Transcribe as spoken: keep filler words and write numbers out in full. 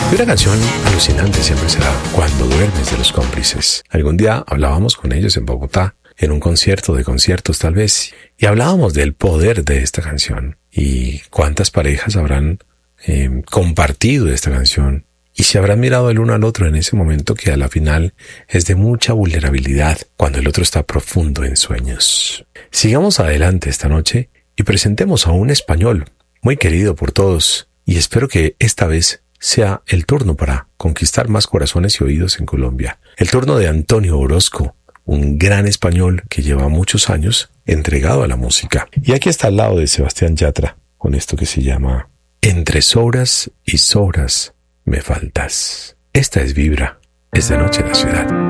Y una canción alucinante siempre será Cuando duermes, de Los Cómplices. Algún día hablábamos con ellos en Bogotá, en un concierto de conciertos tal vez, y hablábamos del poder de esta canción y cuántas parejas habrán eh, compartido esta canción y se habrán mirado el uno al otro en ese momento que a la final es de mucha vulnerabilidad cuando el otro está profundo en sueños. Sigamos adelante esta noche y presentemos a un español muy querido por todos y espero que esta vez sea el turno para conquistar más corazones y oídos en Colombia. El turno de Antonio Orozco, un gran español que lleva muchos años entregado a la música. Y aquí está al lado de Sebastián Yatra, con esto que se llama Entre sobras y sobras me faltas. Esta es Vibra, es de noche en la ciudad.